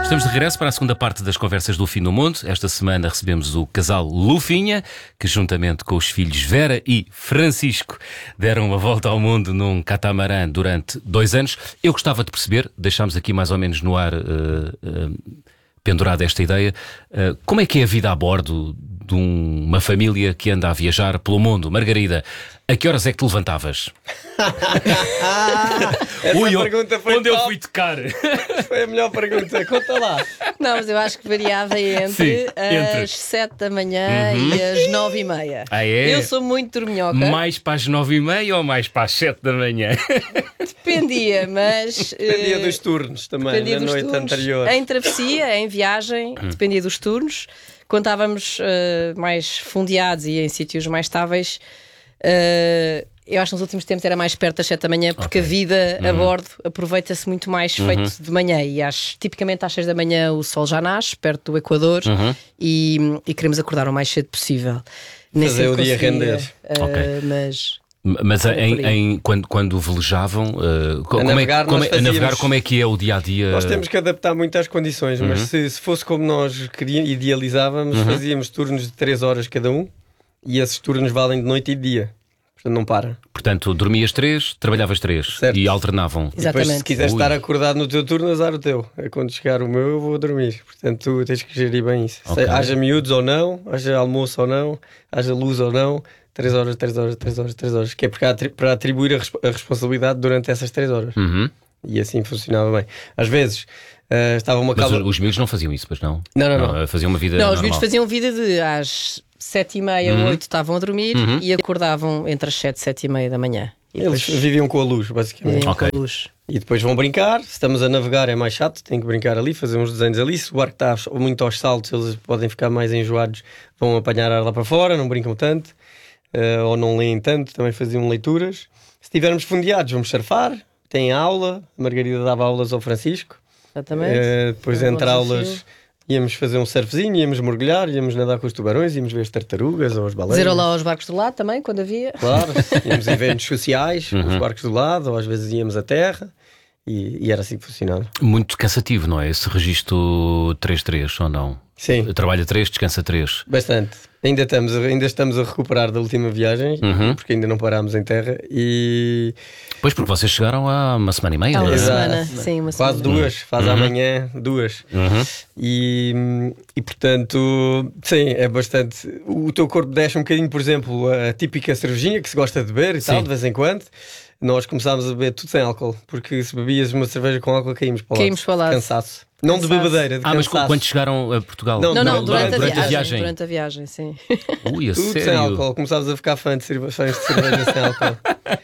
Estamos de regresso para a segunda parte das conversas do Fim do Mundo. Esta semana recebemos o casal Lufinha, que juntamente com os filhos Vera e Francisco deram uma volta ao mundo num catamarã durante 2 anos. Eu gostava de perceber, deixámos aqui mais ou menos no ar pendurada esta ideia, como é que é a vida a bordo de uma família que anda a viajar pelo mundo? Margarida, a que horas é que te levantavas? Pergunta foi onde eu fui tocar? Foi a melhor pergunta, conta lá. Não, mas eu acho que variava entre as 7 da manhã e as 9h30. Ah, é? Eu sou muito dorminhoca. Mais para as 9h30 ou mais para as 7 da manhã? Dependia, mas... Dependia dos turnos também, na noite anterior. Em travessia, em viagem, dependia dos turnos. Quando estávamos mais fundeados e em sítios mais estáveis, eu acho que nos últimos tempos era mais perto das 7 da manhã, porque a vida a bordo aproveita-se muito mais feito de manhã. E tipicamente às 6 da manhã o sol já nasce, perto do Equador, e queremos acordar o mais cedo possível. Fazer o dia render. Mas quando velejavam, como é que é o dia-a-dia? Nós temos que adaptar muito às condições, mas se fosse como nós idealizávamos, fazíamos turnos de 3 horas cada um, e esses turnos valem de noite e de dia. Portanto, não para. Portanto, dormias 3, trabalhas 3, certo. E alternavam. Exatamente. Depois, se quiseres estar acordado no teu turno, azar o teu. Quando chegar o meu, eu vou dormir. Portanto, tu tens que gerir bem isso. Okay. Haja miúdos ou não, haja almoço ou não, haja luz ou não, 3 horas, 3 horas, 3 horas, 3 horas. Que é para atribuir a responsabilidade durante essas 3 horas. E assim funcionava bem. Às vezes estava uma calma. Mas os miúdos não faziam isso, pois não? Não. Faziam uma vida normal. Os miúdos faziam vida de às 7h30, 8 estavam a dormir e acordavam entre as 7 e 7h30 da manhã. Eles viviam com a luz, basicamente. Com a luz. E depois vão brincar. Se estamos a navegar é mais chato, tem que brincar ali, fazer uns desenhos ali. Se o barco está muito aos saltos, eles podem ficar mais enjoados, vão apanhar ar lá para fora, não brincam tanto, ou não leem tanto, também faziam leituras. Se estivermos fundeados, vamos surfar, tem aula. A Margarida dava aulas ao Francisco. Exatamente. Depois entre aulas íamos fazer um surfzinho, íamos mergulhar, íamos nadar com os tubarões, íamos ver as tartarugas ou as baleias. Dizer olá aos barcos do lado também, quando havia. Claro, íamos em eventos sociais, com os barcos do lado, ou às vezes íamos à terra, e era assim que funcionava. Muito cansativo, não é? Esse registro 3-3, ou não? Sim. Trabalha 3, descansa 3. Bastante. Ainda estamos a recuperar da última viagem, porque ainda não parámos em terra. Pois, porque vocês chegaram há uma semana e meia, não é? Uma semana, sim, uma quase semana. 2, faz amanhã 2. E portanto, sim, é bastante. O teu corpo deixa um bocadinho, por exemplo, a típica cervejinha que se gosta de beber e tal, de vez em quando. Nós começámos a beber tudo sem álcool, porque se bebias uma cerveja com álcool caímos para o lado. Cansaço. Não de bebedeira, de cansaço. Mas quando chegaram a Portugal? Não, durante a viagem. Durante a viagem, sim. Ui, tudo sério? sem álcool. Começámos a ficar fãs de cerveja sem álcool.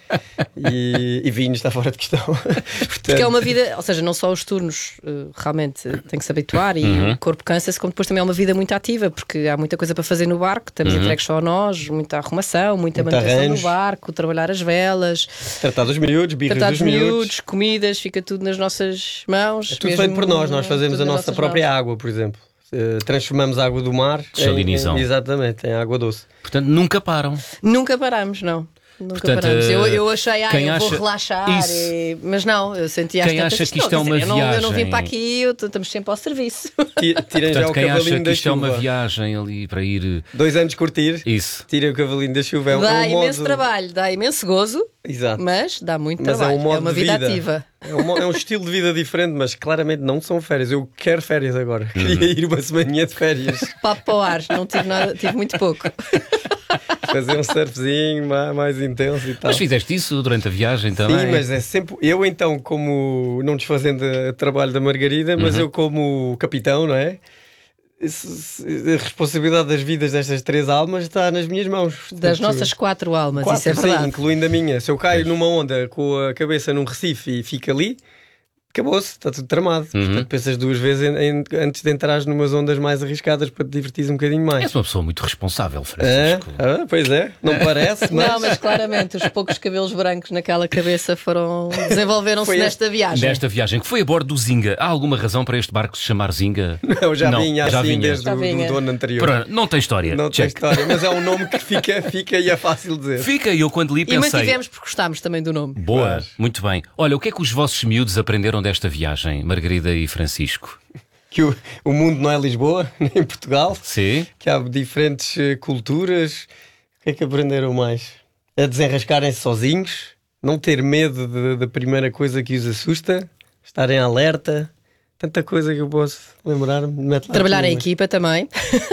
E vinho está fora de questão. Portanto... Porque é uma vida, ou seja, não só os turnos realmente tem que se habituar e o corpo cansa-se, como depois também é uma vida muito ativa, porque há muita coisa para fazer no barco, estamos entregues só a nós, muita arrumação, muita manutenção no barco, trabalhar as velas, tratar dos miúdos, birras dos miúdos, comidas, fica tudo nas nossas mãos. É tudo feito por nós fazemos a nossa própria água, por exemplo. Transformamos a água do mar exatamente, em água doce. Portanto, nunca param. Nunca paramos, não. Nunca paramos. Eu achei, vou relaxar, mas não, eu sentia quem acha que isto é uma viagem. Eu não vim para aqui, estamos sempre ao serviço. Tirem já o quem cavalinho acha que isto é uma viagem ali para ir 2 anos curtir, isso. Tirem o cavalinho da chuva. Dá imenso trabalho, dá imenso gozo. Exato. Mas dá muito trabalho. É uma vida ativa. É um estilo de vida diferente, mas claramente não são férias. Eu quero férias agora. Queria ir uma semaninha de férias. Papo para o ar, não tive nada, tive muito pouco. Fazer um surfzinho mais intenso e tal. Mas fizeste isso durante a viagem também? Sim, mas é sempre... Eu então, como... Não desfazendo o trabalho da Margarida, mas eu como capitão, não é? A responsabilidade das vidas destas 3 almas está nas minhas mãos. Das nossas 4 almas, 4, isso é verdade. Sim, incluindo a minha. Se eu caio numa onda com a cabeça num recife e fico ali, acabou-se, está tudo tramado. Portanto, pensas 2 vezes antes de entrares numas ondas mais arriscadas para te divertir um bocadinho mais. És uma pessoa muito responsável, Francisco. Pois é, não parece, mas... Não, mas claramente os poucos cabelos brancos naquela cabeça desenvolveram-se nesta viagem. Nesta viagem, que foi a bordo do Zinga. Há alguma razão para este barco se chamar Zinga? Não, já vinha assim desde o dono anterior. Pronto, não tem história. Não tem história, mas é um nome que fica e é fácil dizer. Fica, e eu quando li pensei... E mantivemos porque gostámos também do nome. Boa, muito bem. Olha, o que é que os vossos miúdos aprenderam desta viagem, Margarida e Francisco? que o mundo não é Lisboa, nem Portugal. Sim. Que há diferentes culturas. O que é que aprenderam mais? A desenrascarem-se sozinhos, não ter medo da primeira coisa que os assusta, estarem alerta. Tanta coisa que eu posso lembrar-me. Trabalhar em equipa também.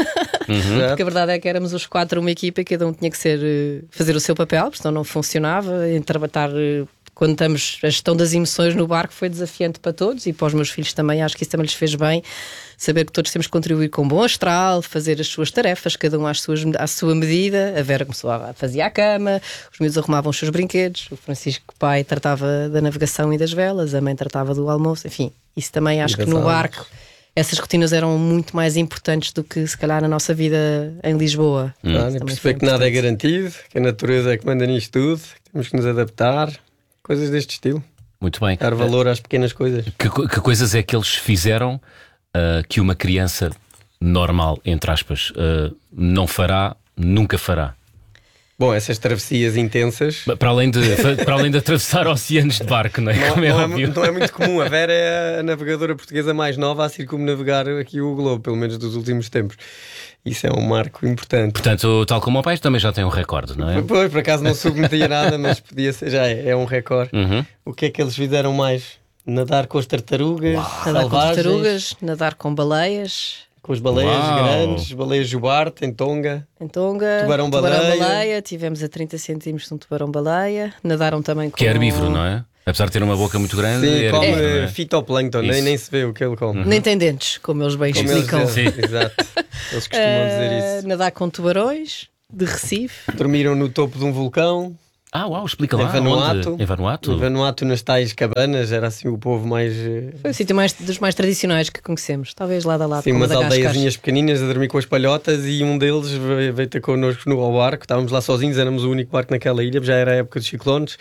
Porque a verdade é que éramos os 4 uma equipa e cada um tinha que fazer o seu papel, porque senão não funcionava. Em trabalhar, quando estamos, a gestão das emoções no barco foi desafiante para todos e para os meus filhos também. Acho que isso também lhes fez bem. Saber que todos temos que contribuir com um bom astral, fazer as suas tarefas, cada um à sua medida. A Vera começou a fazer a cama, os miúdos arrumavam os seus brinquedos, o Francisco, pai, tratava da navegação e das velas, a mãe tratava do almoço, enfim. Isso também acho que no barco essas rotinas eram muito mais importantes do que se calhar na nossa vida em Lisboa. Perceber que nada é garantido, que a natureza é que manda nisto tudo, que temos que nos adaptar, coisas deste estilo. Muito bem. Dar valor às pequenas coisas. Que coisas é que eles fizeram que uma criança normal, entre aspas, não fará, nunca fará? Bom, essas travessias intensas. Para além de atravessar oceanos de barco, não é? Como é óbvio. Não é muito comum. A Vera é a navegadora portuguesa mais nova a circumnavegar aqui o globo, pelo menos dos últimos tempos. Isso é um marco importante. Portanto, tal como o pai, também já tem um recorde, não é? Pois, por acaso não submetia nada, mas podia ser, já é um recorde. O que é que eles fizeram mais? Nadar com as tartarugas, nadar com tartarugas, nadar com baleias. Com as baleias grandes, baleias jubarte, em Tonga. Tubarão-baleia. Tivemos a 30 centímetros de um tubarão-baleia. Nadaram também com... Que é herbívoro, não é? Apesar de ter uma boca muito grande, sim, come é fitoplâncton, nem se vê o que ele come. Nem tem dentes, como eles bem explicam. Exato. Eles costumam dizer isso. Nadar com tubarões, de Recife. Dormiram no topo de um vulcão. Uau, explica lá. Em Vanuatu. Vanuatu, nas tais cabanas, era assim o povo mais... Foi o sítio dos mais tradicionais que conhecemos. Talvez lá da lado. Sim, umas aldeiazinhas pequeninas a dormir com as palhotas e um deles veio ter connosco no barco. Estávamos lá sozinhos, éramos o único barco naquela ilha, já era a época dos ciclones.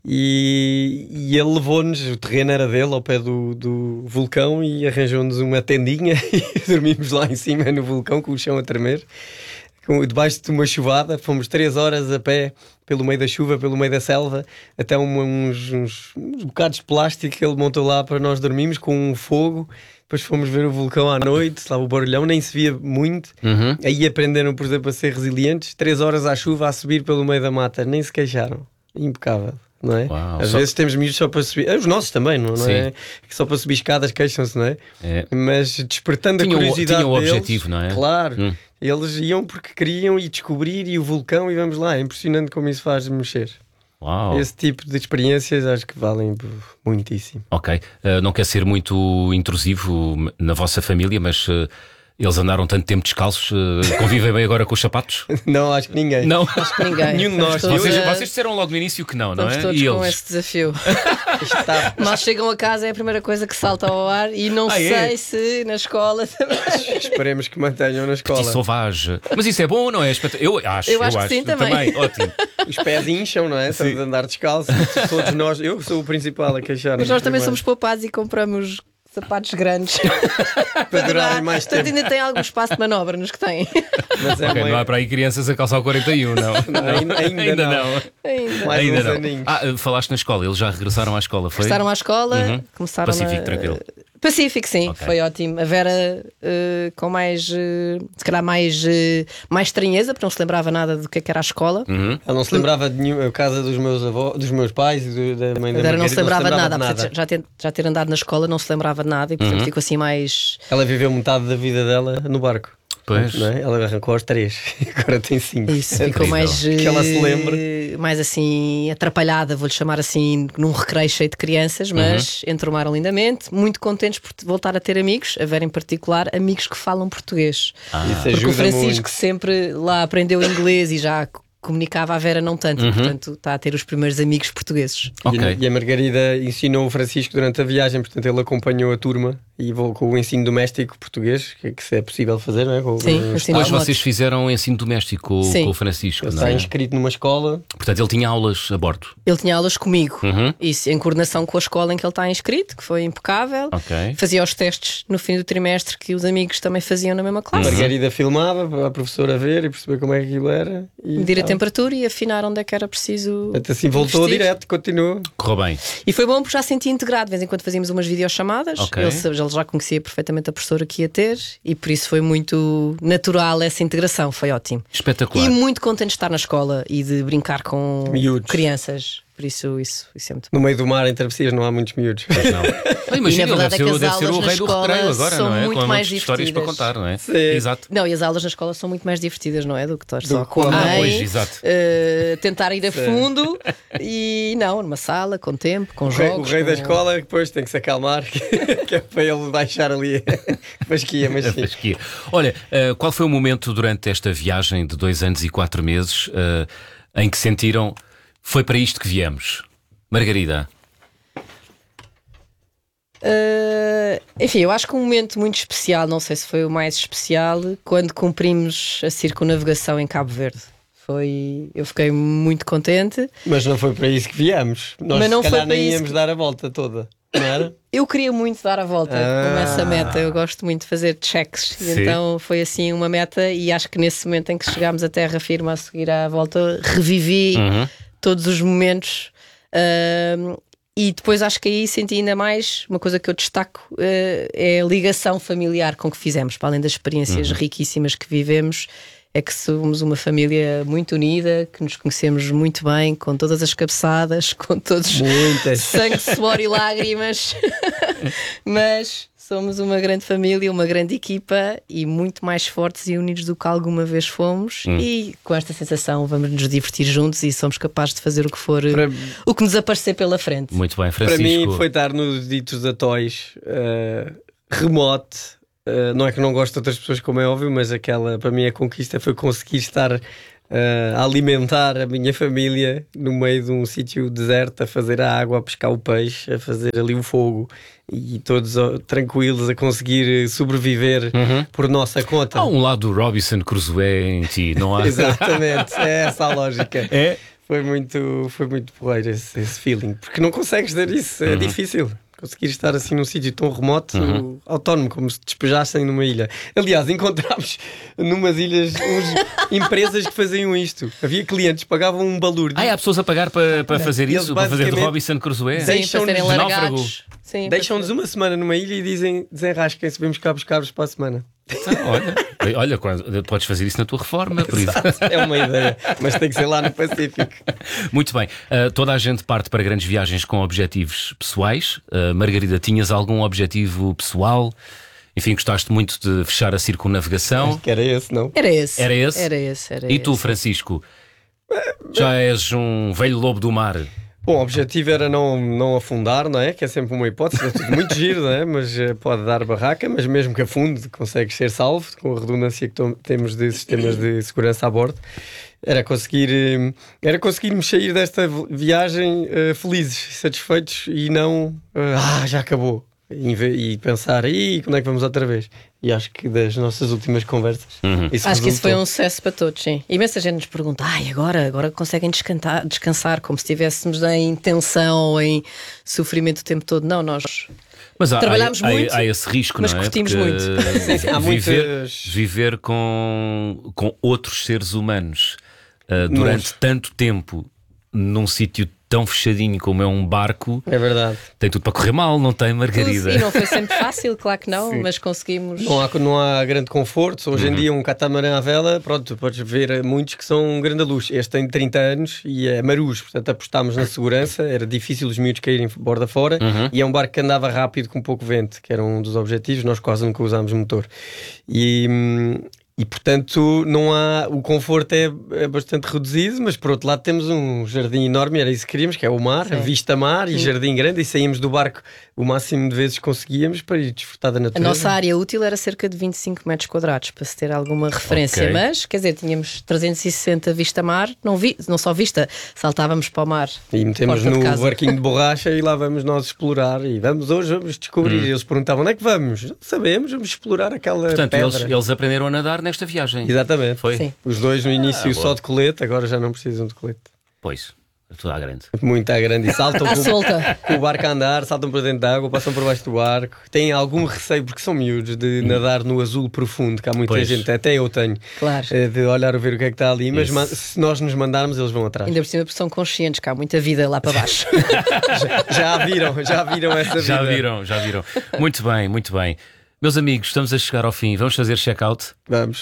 E ele levou-nos, o terreno era dele, ao pé do vulcão, e arranjou-nos uma tendinha e dormimos lá em cima no vulcão com o chão a tremer. Debaixo de uma chuvada, fomos 3 horas a pé pelo meio da chuva, pelo meio da selva, até uns bocados de plástico que ele montou lá para nós dormirmos com um fogo. Depois fomos ver o vulcão à noite, lá o barulhão, nem se via muito. Aí aprenderam, por exemplo, a ser resilientes. 3 horas à chuva a subir pelo meio da mata, nem se queixaram. Impecável. Não é? Às vezes temos miúdos só para subir, os nossos também, não é? Só para subir escadas queixam-se, não é? Mas despertando a curiosidade tinha um deles, objetivo, não é? Claro, eles iam porque queriam ir descobrir e o vulcão e vamos lá, é impressionante como isso faz mexer. Uau. Esse tipo de experiências acho que valem muitíssimo. Ok, não quer ser muito intrusivo na vossa família, mas... eles andaram tanto tempo descalços, convivem bem agora com os sapatos? Não, acho que ninguém. Não? Acho que ninguém. Nenhum de nós. Vocês disseram logo no início que não é? Estamos todos com esse desafio. Mas chegam a casa, é a primeira coisa que salta ao ar e não sei se na escola também. Esperemos que mantenham na escola. Petit sauvage. Mas isso é bom ou não é? Eu acho que sim também. Ótimo. Os pés incham, não é? Estamos a andar descalço. Todos nós, eu sou o principal a queixar. Mas nós também somos poupados e compramos sapatos grandes para durarem mais tempo. Portanto, ainda tem algum espaço de manobra nos que têm. Mas não há para aí crianças a calçar o 41, não. Ainda não. Ainda não. Falaste na escola, eles já regressaram à escola, foi? Regressaram à escola, começaram Pacífico, tranquilo. Pacífico, sim, foi ótimo. A Vera com mais, se calhar mais estranheza, porque não se lembrava nada do que era a escola. Ela não se lembrava de nenhuma casa dos meus avós, dos meus pais e da mãe da Margarida. Não se lembrava de nada. Portanto, já ter andado na escola não se lembrava de nada e portanto ficou assim mais... Ela viveu metade da vida dela no barco. Pois. Não é? Ela arrancou aos 3, agora tem 5. Isso, ficou mais que ela se lembre. Mais assim atrapalhada, vou-lhe chamar assim, num recreio cheio de crianças, mas entromaram lindamente, muito contentes por voltar a ter amigos, a Vera em particular, amigos que falam português. Porque o Francisco muito. Sempre lá aprendeu inglês e já comunicava, a Vera não tanto, portanto está a ter os primeiros amigos portugueses. E a Margarida ensinou o Francisco durante a viagem, portanto ele acompanhou a turma e com o ensino doméstico português, que é possível fazer, não é? Depois vocês fizeram ensino doméstico com o Francisco. Ele está inscrito numa escola. Portanto ele tinha aulas a bordo. Ele tinha aulas comigo, isso em coordenação com a escola em que ele está inscrito, que foi impecável. Fazia os testes no fim do trimestre que os amigos também faziam na mesma classe. A Margarida filmava para a professora ver e perceber como é que aquilo era. Medir a temperatura e afinar onde é que era preciso. Até assim voltou direto, continuou. Correu bem. E foi bom porque já senti integrado. De vez em quando fazíamos umas videochamadas. Ele ele já conhecia perfeitamente a professora que ia ter e por isso foi muito natural essa integração, foi ótimo. Espetacular. E muito contente de estar na escola e de brincar com miúdos. Crianças. Por isso é muito No meio do mar, em travessias, não há muitos miúdos. Não. Imagina, E na verdade deve é que ser as o rei aulas do na recreio escola agora, são não é? muito Com mais muitas histórias para divertidas. contar, não é? Sim. Exato. Não, e as aulas na escola são muito mais divertidas, não é? Do que estar só com a Pois, mãe, exato. tentar ir a fundo e não, numa sala, com tempo, com O jogos. rei da com- escola depois tem que se acalmar, que é para ele baixar ali a fasquia, mas A sim. fasquia. Olha, qual foi o momento durante esta viagem de 2 anos e 4 meses em que sentiram foi para isto que viemos? Margarida. Enfim, eu acho que um momento muito especial, não sei se foi o mais especial, quando cumprimos a circunnavegação em Cabo Verde. Eu fiquei muito contente. Mas não foi para isso que viemos. Nós Mas não se foi calhar para nem isso íamos que- dar a volta toda, não era? Eu queria muito dar a volta com essa meta. Eu gosto muito de fazer checks. E Sim. então foi assim uma meta. E acho que nesse momento em que chegámos à terra firme a seguir à volta, revivi todos os momentos. E depois acho que aí senti ainda mais uma coisa que eu destaco é a ligação familiar com que fizemos, para além das experiências riquíssimas que vivemos. É que somos uma família muito unida, que nos conhecemos muito bem, com todas as cabeçadas, com todos Muitas. sangue, suor e lágrimas. Mas somos uma grande família, uma grande equipa e muito mais fortes e unidos do que alguma vez fomos. E com esta sensação vamos nos divertir juntos e somos capazes de fazer o que for, Para- o que nos aparecer pela frente. Muito bem, Para Francisco. mim foi estar nos ditos atóis remote. Não é que não gosto de outras pessoas, como é óbvio, mas para mim a conquista foi conseguir estar a alimentar a minha família no meio de um sítio deserto, a fazer a água, a pescar o peixe, a fazer ali o fogo e todos tranquilos a conseguir sobreviver por nossa conta. Há um lado do Robinson Crusoe em ti, não há? Exatamente, é essa a lógica. É? Foi muito porreiro esse feeling, porque não consegues ter isso, é difícil. Conseguir estar assim num sítio tão remoto, autónomo, como se despejassem numa ilha. Aliás, encontramos numas ilhas empresas que faziam isto. Havia clientes que pagavam um balúrdio. Há pessoas a pagar para fazer Eles isso, para fazer de basicamente Robinson Crusoe? Sim, deixam-nos para serem de largados. Sim, Deixam-nos uma semana numa ilha e dizem: desenrasquem-se, vamos cá buscar-vos para a semana. Olha, podes fazer isso na tua reforma, por isso. É uma ideia, mas tem que ser lá no Pacífico. Muito bem. Toda a gente parte para grandes viagens com objetivos pessoais. Margarida, tinhas algum objetivo pessoal? Enfim, gostaste muito de fechar a circunnavegação. Que era esse, não? Era esse. Era esse? Era E tu, esse. Francisco? Já és um velho lobo do mar. Bom, o objetivo era não afundar, não é? Que é sempre uma hipótese, é tudo muito giro, não é? Mas pode dar barraca, mas mesmo que afunde, consegues ser salvo, com a redundância que temos de sistemas de segurança a bordo. Era conseguirmos sair desta viagem felizes, satisfeitos e não já acabou. E pensar, quando é que vamos outra vez? E acho que das nossas últimas conversas Acho que isso foi um sucesso para todos, sim. Imensa gente nos pergunta: agora conseguem descansar como se estivéssemos em tensão ou em sofrimento o tempo todo. Não, nós Mas trabalhámos muito, há esse risco, mas não é? curtimos Porque muito. Sim, há viver com outros seres humanos durante tanto tempo num sítio tão fechadinho como é um barco, É verdade. tem tudo para correr mal, não tem, Margarida? E não foi sempre fácil, claro que não, mas conseguimos. Não há grande conforto. Hoje em dia, um catamarã à vela, pronto, podes ver muitos que são um grande luz. Este tem 30 anos e é marujo, portanto apostámos na segurança. Era difícil os miúdos caírem borda fora e é um barco que andava rápido com pouco vento, que era um dos objetivos. Nós quase nunca usámos motor. E portanto o conforto é bastante reduzido, mas por outro lado temos um jardim enorme, era isso que queríamos, que é o mar, a vista mar e jardim grande, e saímos do barco o máximo de vezes conseguíamos para ir desfrutar da A natureza. nossa área útil era cerca de 25 metros quadrados, para se ter alguma referência, Ok. mas quer dizer, tínhamos 360 vista-mar, não só vista, saltávamos para o mar. E metemos Porta de no casa. barquinho de borracha e lá vamos nós explorar. E hoje vamos descobrir. E eles perguntavam: onde é que vamos? Não sabemos, vamos explorar aquela Portanto, pedra. eles aprenderam a nadar nesta viagem. Exatamente. Foi? Sim. Os dois no início boa. só de colete, agora já não precisam de colete. Pois. Tudo à grande. Muito à grande. E saltam À solta. com o barco a andar, saltam para dentro da água, passam por baixo do barco. Têm algum receio, porque são miúdos, de nadar no azul profundo, que há muita Pois. gente, até eu tenho, Claro. de olhar a ver o que é que está ali, mas Isso. se nós nos mandarmos, eles vão atrás. Ainda por cima, porque são conscientes que há muita vida lá para baixo. Já viram essa Já vida. viram, já viram. Muito bem, muito bem. Meus amigos, estamos a chegar ao fim. Vamos fazer check-out. Vamos.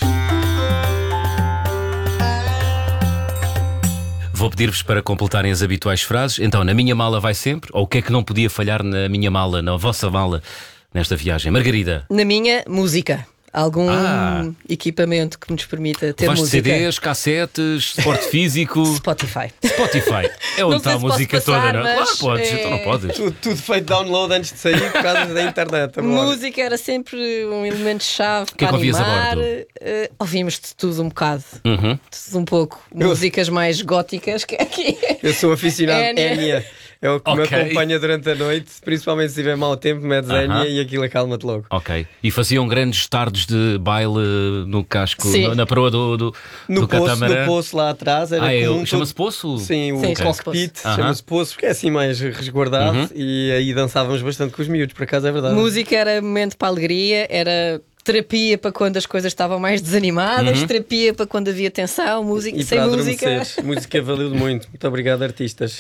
Vou pedir-vos para completarem as habituais frases. Então, na minha mala vai sempre? Ou o que é que não podia falhar na minha mala, na vossa mala, nesta viagem? Margarida, Na minha, música. Algum Ah. equipamento que nos permita ter levaste música. CDs, cassetes, suporte físico, Spotify. Spotify. É onde Não está sei a se música posso passar, toda, não é? mas, Claro, podes, então não podes. Tudo feito download antes de sair por causa da internet. Agora. Música era sempre um elemento-chave que é para que ouvias a animar. bordo? Ouvimos de tudo um bocado. Uhum. De tudo um pouco. Músicas mais góticas que aqui. Eu sou aficionado de Enya. Enya. É o que me Ok. acompanha durante a noite, principalmente se tiver mau tempo, metes Enya e aquilo acalma-te logo. Ok. E faziam grandes tardes de baile no casco, Sim. na proa do No catamarã. poço lá atrás era comum. Chama-se Poço? Sim, o Sim, chama-se cockpit poço. chama-se poço, porque é assim mais resguardado e aí dançávamos bastante com os miúdos, por acaso é verdade. Música era momento para alegria, era terapia para quando as coisas estavam mais desanimadas, terapia para quando havia tensão, música E sem para música. adormecer. Música valeu muito. Muito obrigado, artistas.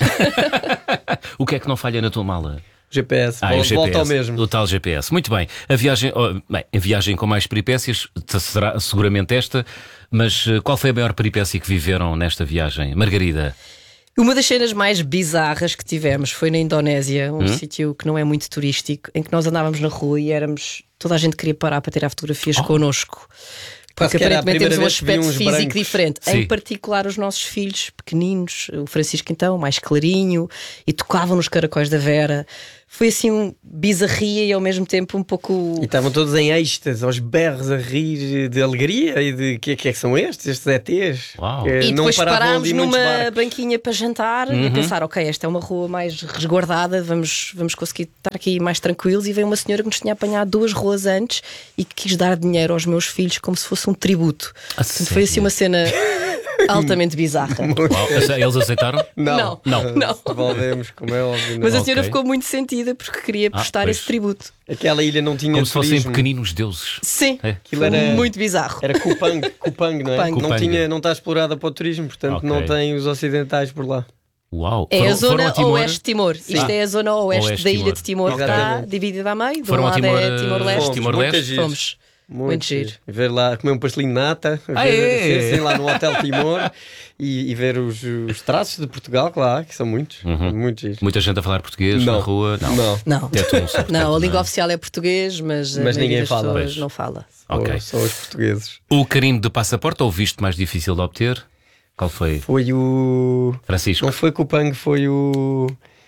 O que é que não falha na tua mala? GPS, O GPS, volta ao mesmo. o tal GPS. Muito bem. A viagem, bem, a viagem com mais peripécias será seguramente esta, mas qual foi a maior peripécia que viveram nesta viagem? Margarida? Uma das cenas mais bizarras que tivemos foi na Indonésia, um sítio que não é muito turístico, em que nós andávamos na rua e éramos. Toda a gente queria parar para tirar fotografias connosco. Quase Porque que era a aparentemente temos primeira um vez que vi aspecto uns físico brancos. diferente. Sim. Em particular os nossos filhos pequeninos, o Francisco então, mais clarinho, e tocavam nos caracóis da Vera. Foi assim um bizarria e ao mesmo tempo um pouco. E estavam todos em êxtase, aos berros, a rir de alegria e de que é que são estes ETs? Uau. Que E não depois paravam parámos ali muitos numa barcos. banquinha para jantar e a pensar, ok, esta é uma rua mais resguardada, vamos conseguir estar aqui mais tranquilos. E veio uma senhora que nos tinha apanhado 2 ruas antes e que quis dar dinheiro aos meus filhos como se fosse um tributo. Portanto, foi assim uma cena altamente bizarra. Uau, eles aceitaram? Não, Não. Devolvemos, como é óbvio. Mas não. a senhora Ok. ficou muito sentida porque queria prestar pois. esse tributo. Aquela ilha não tinha Como se fossem turismo. pequeninos deuses. Sim, É. Aquilo foi era- muito bizarro. Era Kupang, não é? Kupang. Não, Kupang. não está explorada para o turismo, portanto Ok. não tem os ocidentais por lá. Uau. É Foram- a zona foram a Timor? oeste de Timor. Isto é a zona oeste Oeste da ilha Timor. de Timor, que está Exatamente. dividida a meio. De Foram um a lado Timor, é Timor-Leste. Fomos, Timor-Leste? muitas giros. Fomos. Muito giro. Ver lá, comer um pastelinho de nata, Ah, ver, é? sim, lá no Hotel Timor e ver os traços de Portugal, claro, que são muitos. Muito giros. Muita gente a falar português na rua? Não. Não. É tudo um só, Não, a portanto, língua oficial é português, mas, Mas a ninguém maioria das fala. pessoas Pois. não fala. Ok. São os portugueses. O carimbo de passaporte ou o visto mais difícil de obter? Qual foi? Foi o. Francisco? Não foi Kupang, foi o.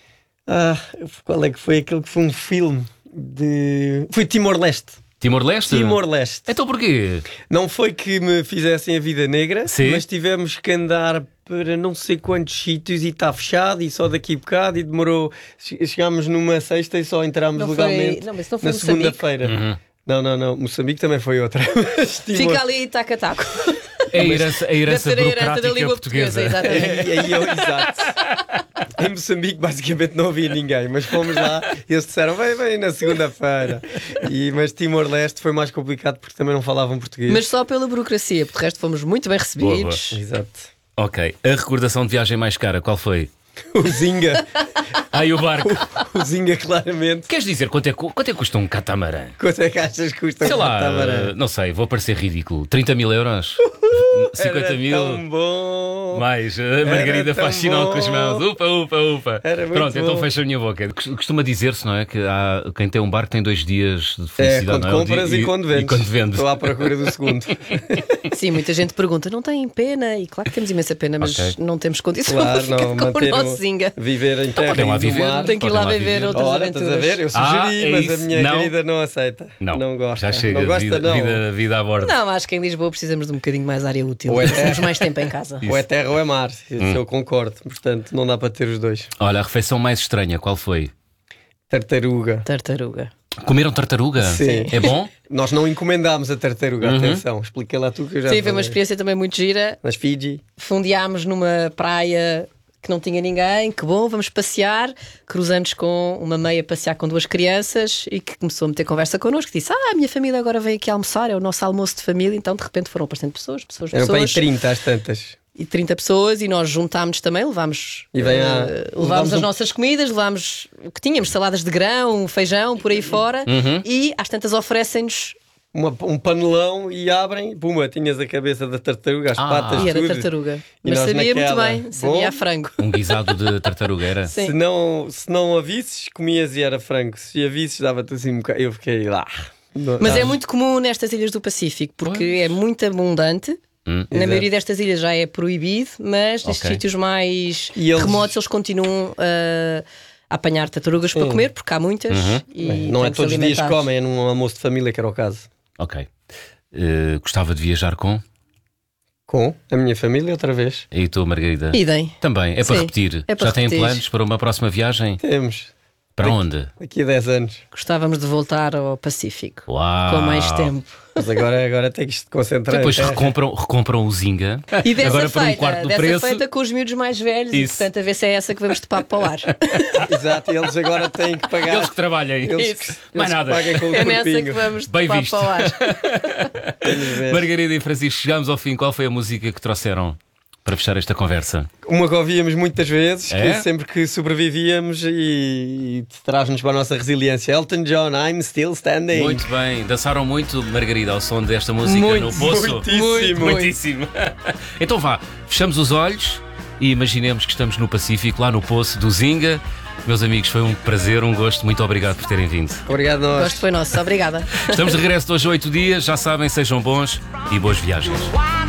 Qual é que foi aquele que foi um filme de. Foi Timor-Leste. Timor-Leste? Timor-Leste. Então porquê? Não foi que me fizessem a vida negra, Sim. mas tivemos que andar para não sei quantos sítios e está fechado e só daqui a bocado e demorou. Chegámos numa sexta e só entramos Não foi- legalmente não, mas não foi na Moçambique? segunda-feira. Não. Moçambique também foi outra. Mas Timor- Fica ali taca-taco. É a herança Deve ser a herança da burocrática língua portuguesa. portuguesa, exatamente. Exato. Em Moçambique basicamente não havia ninguém, mas fomos lá e eles disseram vem na segunda-feira. Mas Timor-Leste foi mais complicado porque também não falavam português. Mas só pela burocracia, porque de resto fomos muito bem recebidos. Exato. Ok. A recordação de viagem mais cara, qual foi? O Zinga, E o barco. o Zinga claramente. Queres dizer quanto é que custa um catamarã? Quanto é que achas que custa Sei um lá, catamarã? não sei, vou parecer ridículo. 30 mil euros? 50 Era mil? tão bom. Mais, a Margarida tão faz sinal bom. com as mãos. Upa. Era muito Pronto, então bom. fecha a minha boca. Costuma dizer-se, não é? Que quem tem um barco tem 2 dias de É, felicidade. quando não é? O compras dia- e quando vendes. E quando vendes. Estou à procura do segundo. Sim, muita gente pergunta, não têm pena? E claro que temos imensa pena, mas Ok. não temos condição Claro, para ficar não, com manter o nosso Zinga. viver em terra podem lá e do viver. mar. Tem que ir Podem lá lá viver viver. outras Ora, estás a ver? Eu sugeri, é mas a isso. minha Não. querida não aceita. Não gosta. Já chega, não gosta, não. Vida a bordo. Não, acho que em Lisboa precisamos de um bocadinho mais área útil. Ou é Temos mais tempo em casa. Ou é terra ou é mar. Isso eu concordo. Portanto, não dá para ter os dois. Olha, a refeição mais estranha, qual foi? Tartaruga. Tartaruga. Comeram tartaruga? Sim. É bom? Nós não encomendámos a tartaruga, atenção. Explica lá tu que eu já Sim, foi uma falei. experiência também muito gira. Nas Fiji. Fundeámos numa praia que não tinha ninguém, que bom, vamos passear. Cruzamos com uma meia passear com 2 crianças e que começou a meter conversa connosco. Disse: a minha família agora veio aqui almoçar, é o nosso almoço de família. Então de repente foram bastante pessoas. Eram para aí 30 às tantas. E 30 pessoas, e nós juntámos também, levámos as nossas comidas, levámos o que tínhamos, saladas de grão, feijão, por aí fora, e às tantas oferecem-nos um panelão e abrem, puma, tinhas a cabeça da tartaruga, as patas, e era tudo. tartaruga. E mas sabia naquela, muito bem, sabia a frango. Um guisado de tartaruga era? Sim. Se não a visses, comias e era frango. Se a visses, dava-te assim um bocado. Eu fiquei lá. Mas é muito comum nestas ilhas do Pacífico, porque é muito abundante. Na maioria destas ilhas já é proibido, mas nestes sítios mais remotos eles continuam a apanhar tartarugas para comer, porque há muitas. E não é todos os dias que comem, é num almoço de família, que era o caso. Ok. Gostava de viajar com a minha família outra vez. E tu, Margarida? Idem. Também, é para repetir. É para já têm repetir. planos para uma próxima viagem? Temos. Para onde? Daqui a 10 anos. Gostávamos de voltar ao Pacífico. Uau. Com mais tempo. Mas agora tem que se concentrar. Depois recompram o Zinga. E dessa agora feita, por um quarto do preço. feita com os miúdos mais velhos. E portanto a ver se é essa que vamos topar para o ar. Exato, e eles agora têm que pagar. Eles que trabalhem. Mais nada. Paguem com o É nessa que corpinho. vamos Bem topar visto. para o ar. Margarida e Francisco, chegámos ao fim. Qual foi a música que trouxeram para fechar esta conversa? Uma que ouvíamos muitas vezes, É? que sempre que sobrevivíamos e traz-nos para a nossa resiliência. Elton John, I'm Still Standing. Muito bem. Dançaram muito, Margarida, ao som desta música no poço? Muitíssimo. Muitíssimo. Então vá, fechamos os olhos e imaginemos que estamos no Pacífico, lá no poço do Zinga. Meus amigos, foi um prazer, um gosto. Muito obrigado por terem vindo. Obrigado a nós. O gosto foi nosso. Obrigada. Estamos de regresso de hoje a 8 dias. Já sabem, sejam bons e boas viagens.